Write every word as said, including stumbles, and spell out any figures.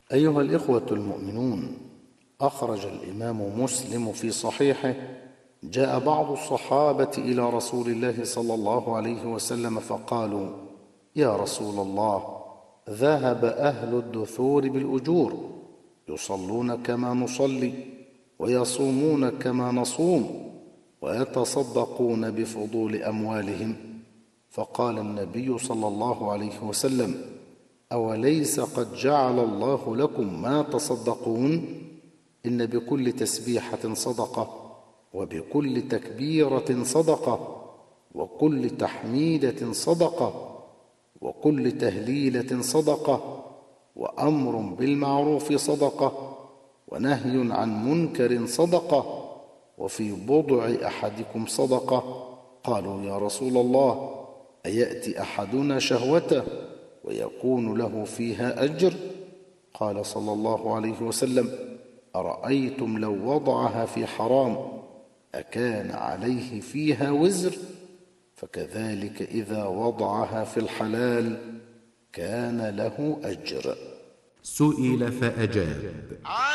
أيها الإخوة المؤمنون، أخرج الإمام مسلم في صحيحه: جاء بعض الصحابة إلى رسول الله صلى الله عليه وسلم فقالوا: يا رسول الله، ذهب أهل الدثور بالأجور، يصلون كما نصلي، ويصومون كما نصوم، ويتصدقون بفضول أموالهم. فقال النبي صلى الله عليه وسلم: أوليس قد جعل الله لكم ما تصدقون؟ إن بكل تسبيحة صدقة، وبكل تكبيرة صدقة، وكل تحميدة صدقة، وكل تهليلة صدقة، وأمر بالمعروف صدقة، ونهي عن منكر صدقة، وفي بضع أحدكم صدقة. قالوا: يا رسول الله، أيأتي أحدنا شهوته ويكون له فيها أجر؟ قال صلى الله عليه وسلم: أرأيتم لو وضعها في حرام أكان عليه فيها وزر؟ فكذلك إذا وضعها في الحلال كان له أجر. سئل فأجاب: